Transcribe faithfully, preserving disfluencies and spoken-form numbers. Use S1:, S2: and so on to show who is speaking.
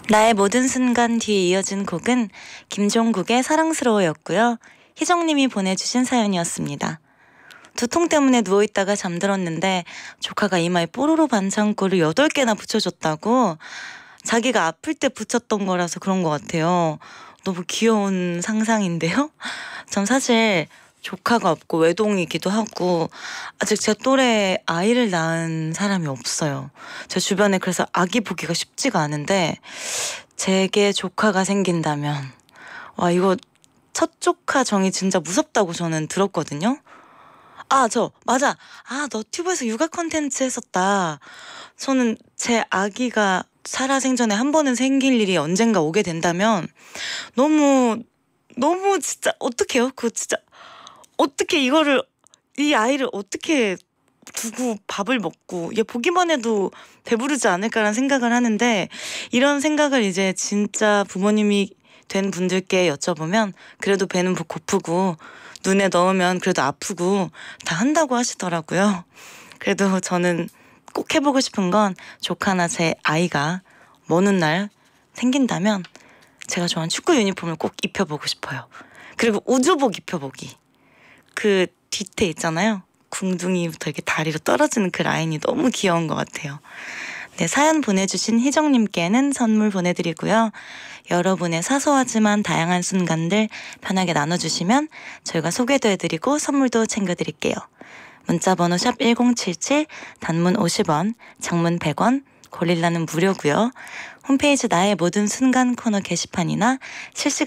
S1: 나의 모든 순간 뒤에 이어진 곡은 김종국의 사랑스러워였고요. 희정님이 보내주신 사연이었습니다. 두통 때문에 누워있다가 잠들었는데 조카가 이마에 뽀로로 반창고를 여덟 개나 붙여줬다고. 자기가 아플 때 붙였던 거라서 그런 것 같아요. 너무 귀여운 상상인데요. 전 사실 조카가 없고 외동이기도 하고 아직 제 또래 아이를 낳은 사람이 없어요. 제 주변에 그래서 아기 보기가 쉽지가 않은데 제게 조카가 생긴다면 와, 이거 첫 조카 정이 진짜 무섭다고 저는 들었거든요. 아, 저 맞아. 아, 너튜브에서 육아 콘텐츠 했었다. 저는 제 아기가 살아생전에 한 번은 생길 일이 언젠가 오게 된다면 너무 너무 진짜 어떡해요? 그거 진짜 어떻게 이거를 이 아이를 어떻게 두고 밥을 먹고 얘 보기만 해도 배부르지 않을까라는 생각을 하는데, 이런 생각을 이제 진짜 부모님이 된 분들께 여쭤보면 그래도 배는 고프고 눈에 넣으면 그래도 아프고 다 한다고 하시더라고요. 그래도 저는 꼭 해보고 싶은 건 조카나 제 아이가 먼 훗날 생긴다면 제가 좋아하는 축구 유니폼을 꼭 입혀보고 싶어요. 그리고 우주복 입혀보기. 그 뒤태 있잖아요. 궁둥이부터 이렇게 다리로 떨어지는 그 라인이 너무 귀여운 것 같아요. 네, 사연 보내주신 희정님께는 선물 보내드리고요. 여러분의 사소하지만 다양한 순간들 편하게 나눠주시면 저희가 소개도 해드리고 선물도 챙겨드릴게요. 문자번호 샵 일공칠칠, 단문 오십 원, 장문 백 원, 고릴라는 무료고요. 홈페이지 나의 모든 순간 코너 게시판이나 실시간